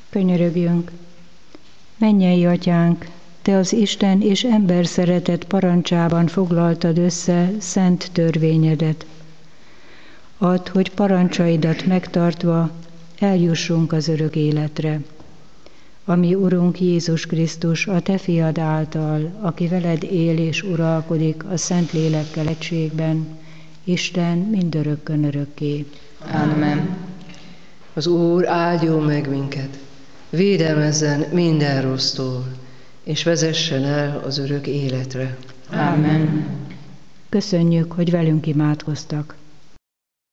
Könyörögjünk! Mennyei Atyánk, Te az Isten és ember szeretet parancsában foglaltad össze szent törvényedet. Add, hogy parancsaidat megtartva eljussunk az örök életre. Ami Urunk Jézus Krisztus, a Te fiad által, aki veled él és uralkodik a Szentlélekkel egységben, Isten mindörökkön örökké. Amen. Az Úr áldjon meg minket, védelmezzen minden rossztól, és vezessen el az örök életre. Amen. Köszönjük, hogy velünk imádkoztak.